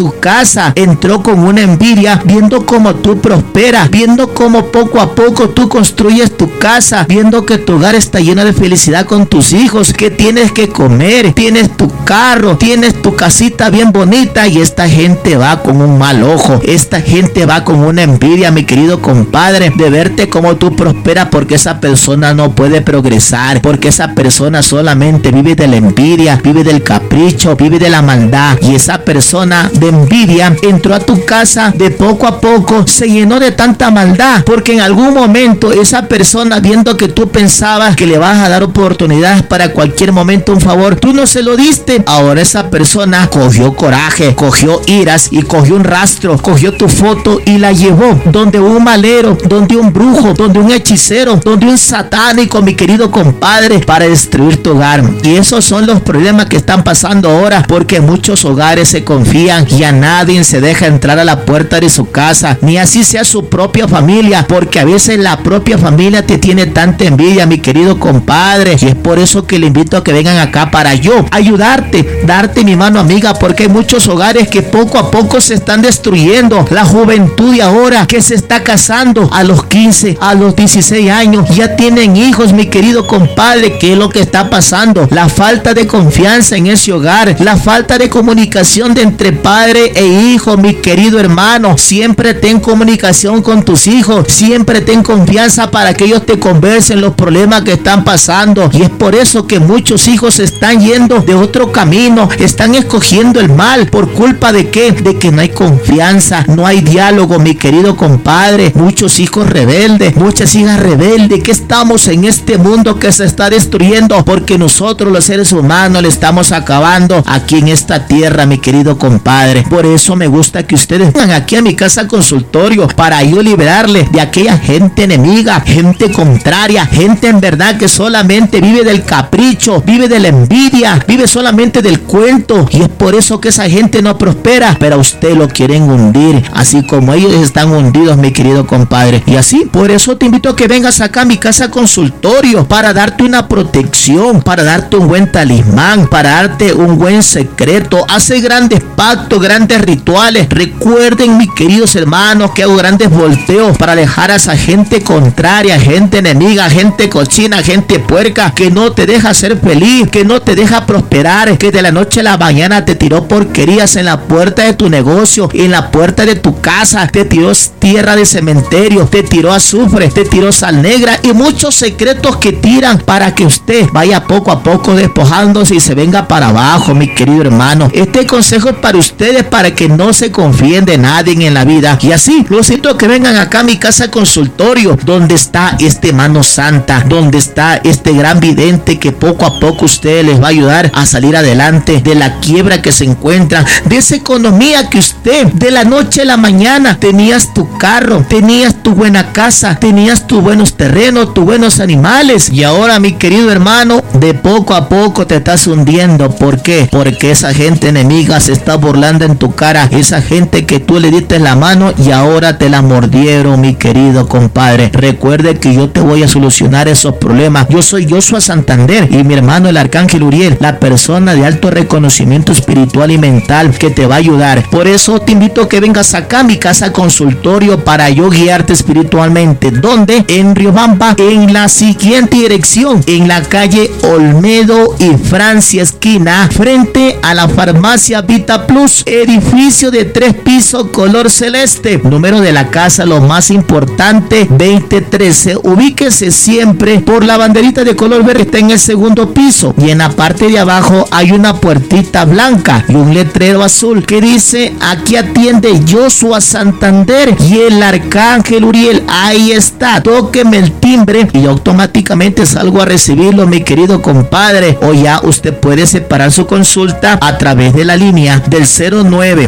su casa entró con una envidia, viendo cómo tú prosperas, viendo cómo poco a poco tú construyes tu casa, viendo que tu hogar está lleno de felicidad con tus hijos, que tienes que comer, tienes tu carro, tienes tu casita bien bonita, y esta gente va con un mal ojo, esta gente va con una envidia, mi querido compadre, de verte como tú prosperas, porque esa persona no puede progresar, porque esa persona solamente vive de la envidia, vive del capricho, vive de la maldad, y esa persona de envidia entró a tu casa, de poco a poco se llenó de tanta maldad, porque en algún momento esa persona, viendo que tú pensabas que le vas a dar oportunidades para cualquier momento un favor, tú no se lo diste. Ahora esa persona cogió coraje, cogió iras y cogió un rastro, cogió tu foto y la llevó donde un malero, donde un brujo, donde un hechicero, donde un satánico, mi querido compadre, para destruir tu hogar. Y esos son los problemas que están pasando ahora, porque muchos hogares se confían y a nadie se deja entrar a la puerta de su casa, ni así sea su propia familia, porque a veces la propia familia te tiene tanta envidia, mi querido compadre, y es por eso que le invito a que vengan acá para yo ayudarte, darte mi mano amiga, porque hay muchos hogares que poco a poco se están destruyendo. La juventud de ahora que se está casando a los 15, a los 16 años, ya tienen hijos, mi querido compadre. ¿Qué es lo que está pasando? La falta de confianza en ese hogar, la falta de comunicación de entre padre e hijo, mi querido hermano. Siempre ten comunicación con tus hijos, siempre ten confianza para que ellos te conversen los problemas que están pasando, y es por eso que muchos hijos se están yendo de otro camino, están escogiendo el mal. ¿Por culpa de qué? De que no hay confianza, no hay diálogo, mi querido compadre. Muchos hijos rebeldes, muchas hijas rebeldes, que estamos en este mundo que se está destruyendo porque nosotros los seres humanos le estamos acabando aquí en esta tierra, mi querido compadre. Por eso me gusta que ustedes vengan aquí a mi casa consultorio para yo liberarles de aquella gente enemiga, gente contraria, gente en verdad que solamente vive del capricho, vive de la envidia, vive solamente del cuento, y es por eso que esa gente no prospera, pero a usted lo quieren hundir, así como ellos están hundidos, mi querido compadre. Y así, por eso te invito a que vengas acá a mi casa consultorio para darte una protección, para darte un buen talismán, para darte un buen secreto. Hace grandes pactos, grandes rituales. Recuerden, mis queridos hermanos, que hago grandes volteos para alejar a esa gente contraria, gente enemiga, gente cochina, gente puerca, que no te deja ser feliz, que no te deja prosperar, que de la noche a la mañana te tiró porquerías en la puerta de tu negocio, en la puerta de tu casa, te tiró tierra de cementerio, te tiró azufre, te tiró sal negra y muchos secretos que tiran para que usted vaya poco a poco despojándose y se venga para abajo, mi querido hermano. Este consejo es para ustedes, para que no se confíen de nadie en la vida. Y así, los invito a que vengan acá a mi casa consultorio, donde está este mano santa, donde está este gran vidente que poco a poco ustedes les va a ayudar a salir adelante de la quiebra que se encuentran, de esa economía que usted de la noche a la mañana tenías tu carro, tenías tu buena casa, tenías tus buenos terrenos, tus buenos animales, y ahora, mi querido hermano, de poco a poco te estás hundiendo. ¿Por qué? Porque esa gente enemiga se está burlando en tu cara, esa gente que tú le diste la mano y ahora te la mordieron, mi querido compadre. Recuerde que yo te voy a solucionar esos problemas. Yo soy Joshua Santander y mi hermano el Arcángel Uriel, la persona de alto reconocimiento espiritual y mental que te va a ayudar. Por eso te invito a que vengas acá a mi casa consultorio para yo guiarte espiritualmente. ¿Dónde? En Riobamba, en la siguiente dirección, en la calle Olmedo y Francia esquina, frente a la farmacia Vita Plus, edificio de 3 pisos color celeste. Número de la casa, lo más importante, 2013. Ubíquese siempre por la banderita de color verde que está en el segundo piso, y en la parte de abajo hay una puertita blanca y un letrero azul que dice: aquí atiende Joshua Santander y el Arcángel Uriel. Ahí está, tóqueme el timbre y automáticamente salgo a recibirlo, mi querido compadre. O ya usted puede separar su consulta a través de la línea del 09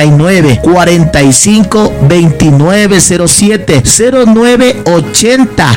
39 45 29 07, 09 80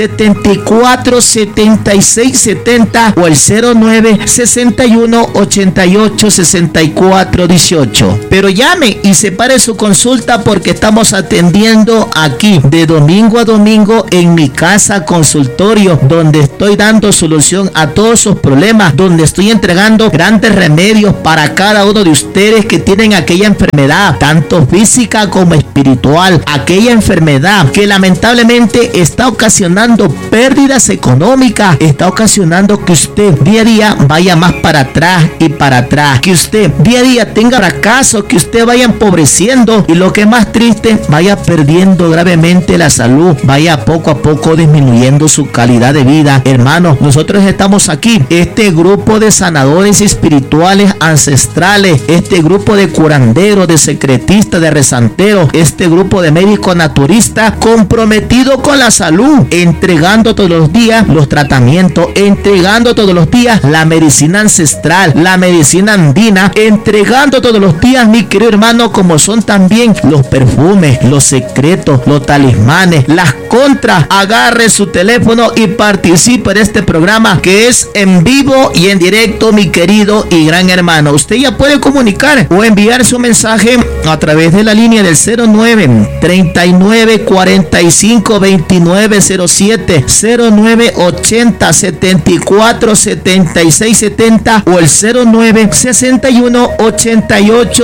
74 76 70 o el 09 61 88 64 18. Pero llame y separe su consulta, porque estamos atendiendo aquí de domingo a domingo en mi casa consultorio, donde estoy dando solución a todos sus problemas, donde estoy entregando grandes remedios para cada uno de ustedes que tienen aquella enfermedad, tanto física como espiritual, aquella enfermedad que lamentablemente está ocasionando pérdidas económicas, está ocasionando que usted día a día vaya más para atrás y para atrás, que usted día a día tenga fracaso, que usted vaya empobreciendo y lo que es más triste, vaya perdiendo gravemente la salud, vaya poco a poco disminuyendo su calidad de vida. Hermanos, nosotros estamos aquí, este grupo de sanadores espirituales ancestrales, este grupo de curanderos, de secretistas, de rezanteros, este grupo de médicos naturistas comprometido con la salud, entregando todos los días los tratamientos, entregando todos los días la medicina ancestral, la medicina andina, entregando todos los días, mi querido hermano, como son también los perfumes, los secretos, los talismanes, las contras. Agarre su teléfono y participe en este programa que es en vivo y en directo, mi querido y gran hermano. Usted ya puede comunicar o enviar su mensaje a través de la línea del 09 39 45 29 07, 09 80 74 76 70 o el 09 61 88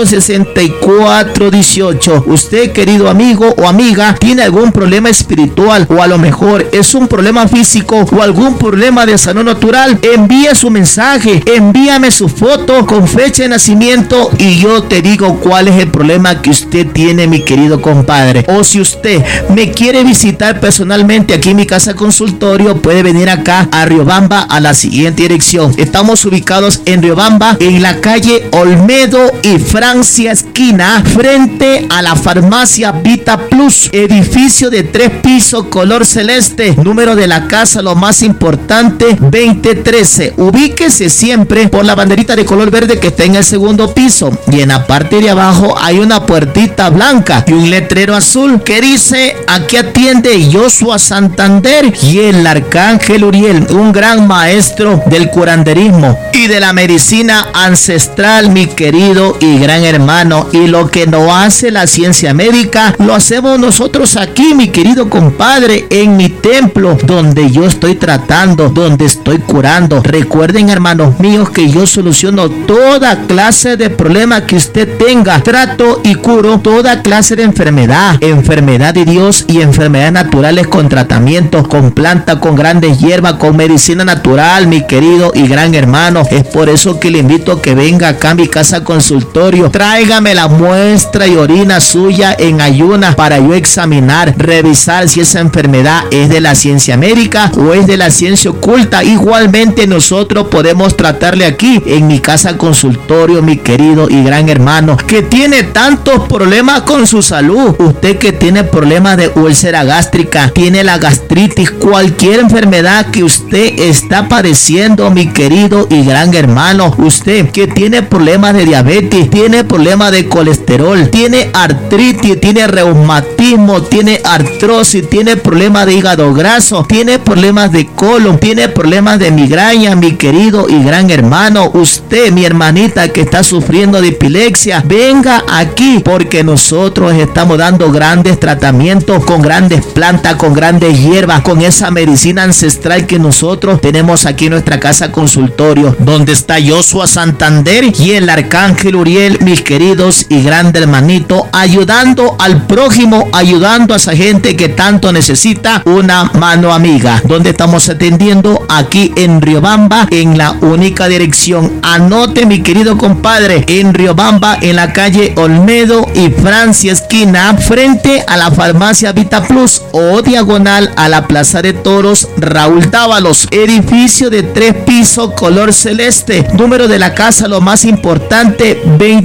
64 18. Usted, querido amigo o amiga, tiene algún problema espiritual o a lo mejor es un problema físico o algún problema de salud natural, envíe su mensaje, envíame su foto con fecha de nacimiento y yo te digo cuál es el problema que usted tiene, mi querido compadre. O si usted me quiere visitar personalmente aquí en mi casa consultorio, puede venir acá a Riobamba a la siguiente dirección. Estamos ubicados en Riobamba, en la calle Olmedo y Francia esquina, frente a la farmacia Vita Plus, edificio de 3 pisos, color celeste, número de la casa, lo más importante, 2013. Ubíquese siempre por la banderita de color verde que está en el segundo piso y en la parte de abajo hay una puertita blanca y un letrero azul que dice: aquí atiende Joshua Santander y el arcángel Uriel, un gran maestro del curanderismo y de la medicina ancestral, mi querido y gran hermano. Y lo que no hace la ciencia médica lo hacemos nosotros aquí, mi querido compadre, en mi templo donde yo estoy tratando, donde estoy curando. Recuerden, hermanos míos, que yo soluciono toda clase de problema que usted tenga, trato y curo toda clase de enfermedad de Dios y enfermedades naturales con tratamientos, con plantas, con grandes hierbas, con medicina natural, mi querido y gran hermano. Es por eso que le invito a que venga acá a mi casa consultorio, tráigame la muestra y orina suya en ayunas para yo examinar, revisar si esa enfermedad es de la ciencia médica o es de la ciencia oculta. Igualmente nosotros podemos tratarle aquí en mi casa consultorio, mi querido y gran hermano, que tiene tantos problemas con su salud. Usted que tiene problemas de úlcera gástrica, tiene la gastritis, cualquier enfermedad que usted está padeciendo, mi querido y gran hermano, usted que tiene problemas de diabetes, tiene problemas de colesterol, tiene artritis, tiene reumatismo, tiene artrosis, tiene problemas de hígado graso, tiene problemas de colon, tiene problemas de migraña, mi querido y gran hermano, usted, mi hermanita que está sufriendo de epilepsia, venga aquí porque nosotros estamos dando grandes tratamientos con grandes plantas, con grandes hierbas, con esa medicina ancestral que nosotros tenemos aquí en nuestra casa consultorio, donde está Joshua Santander y el arcángel Uriel, mis queridos y grande hermanito, ayudando al prójimo, ayudando a esa gente que tanto necesita una mano amiga. Donde estamos atendiendo aquí en Riobamba, en la única dirección. Anote, mi querido compadre, en Riobamba, en la calle Olmedo y Francia esquina, frente a la farmacia Vita Plus o diagonal a la Plaza de Toros Raúl Dávalos, edificio de 3 pisos, color celeste, número de la casa, lo más importante,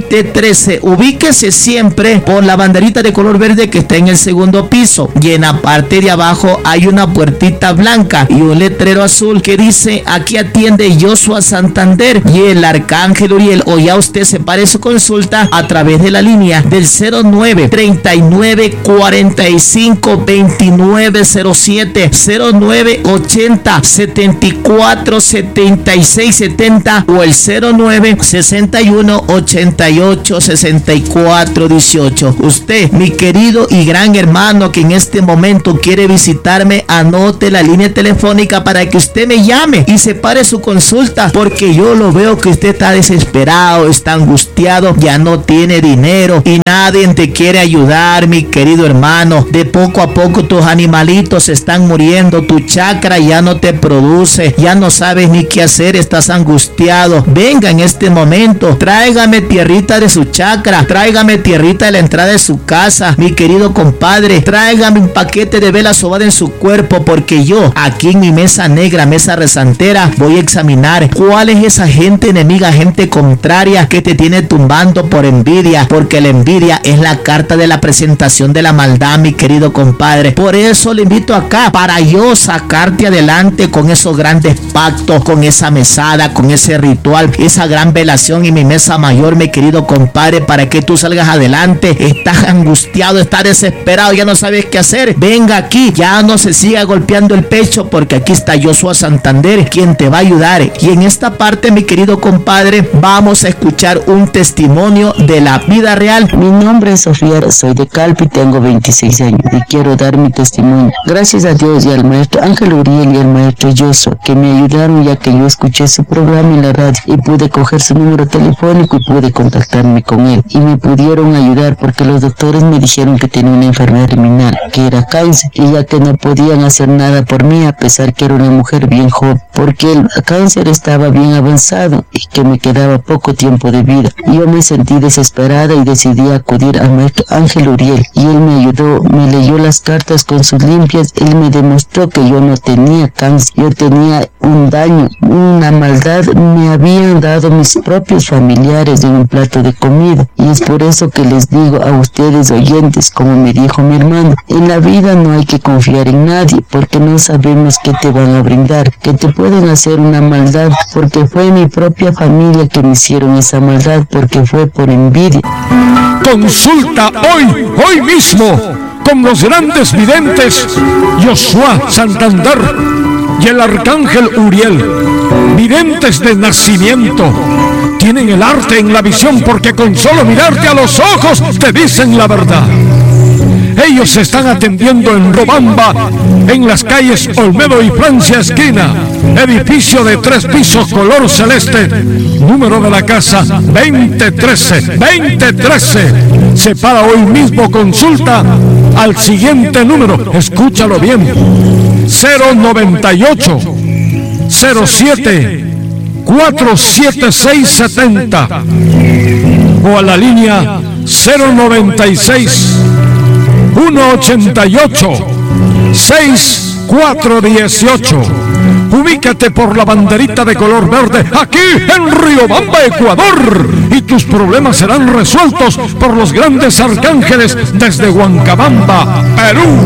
2013. Ubíquese siempre por la banderita de color verde que está en el segundo piso y en la parte de abajo hay una puertita blanca y un letrero azul que dice: aquí atiende Joshua Santander y el arcángel Uriel. O ya usted separe su consulta a través de la línea del 09 39 45 29 07, 09 80 74 76 70 o el 09 61 88 64 18. Usted, mi querido y gran hermano, que en este momento quiere visitarme, anote la línea telefónica para que usted me llame y separe su consulta, porque yo lo veo que usted está desesperado, está angustiado, angustiado, ya no tiene dinero y nadie te quiere ayudar, mi querido hermano. De poco a poco tus animalitos están muriendo, tu chakra ya no te produce, ya no sabes ni qué hacer, estás angustiado. Venga en este momento, tráigame tierrita de su chakra, tráigame tierrita de la entrada de su casa, mi querido compadre, tráigame un paquete de vela sobada en su cuerpo, porque yo aquí en mi mesa negra, mesa rezantera, voy a examinar cuál es esa gente enemiga, gente contraria que te tiene tumbando por envidia, porque la envidia es la carta de la presentación de la maldad, mi querido compadre. Por eso le invito acá, para yo sacarte adelante con esos grandes pactos, con esa mesada, con ese ritual, esa gran velación en mi mesa mayor, mi querido compadre, para que tú salgas adelante. Estás angustiado, estás desesperado, ya no sabes qué hacer. Venga aquí, ya no se siga golpeando el pecho, porque aquí está Joshua Santander, quien te va a ayudar. Y en esta parte, mi querido compadre, vamos a escuchar un testimonio de la vida real. Mi nombre es Sofía, soy de Calpi, tengo 26 años y quiero dar mi testimonio. Gracias a Dios y al maestro Ángel Uriel y al maestro Joshua, que me ayudaron, ya que yo escuché su programa en la radio y pude coger su número telefónico y pude contactarme con él. Y me pudieron ayudar porque los doctores me dijeron que tenía una enfermedad terminal, que era cáncer, y ya que no podían hacer nada por mí, a pesar que era una mujer bien joven, porque el cáncer estaba bien avanzado y que me quedaba poco tiempo de vida. Yo me sentí desesperada y decidí acudir al maestro Ángel Uriel, y él me ayudó, me leyó las cartas con sus limpias. Él me demostró que yo no tenía cáncer, yo tenía un daño, una maldad, me habían dado mis propios familiares en un plato de comida. Y es por eso que les digo a ustedes oyentes, como me dijo mi hermano, en la vida no hay que confiar en nadie, porque no sabemos qué te van a brindar, que te pueden hacer una maldad, porque fue mi propia familia que me hicieron esa maldad, porque fue por envidia. Consulta hoy mismo, con los grandes videntes Joshua Santander y el arcángel Uriel, videntes de nacimiento. Tienen el arte en la visión, porque con solo mirarte a los ojos te dicen la verdad. Ellos se están atendiendo en Robamba, en las calles Olmedo y Francia esquina, edificio de 3 pisos color celeste, número de la casa 2013. Separa hoy mismo consulta al siguiente número, escúchalo bien, 098 07 47670 o a la línea 096 188 6418. Ubícate por la banderita de color verde aquí en Riobamba, Ecuador, y tus problemas serán resueltos por los grandes arcángeles desde Huancabamba, Perú.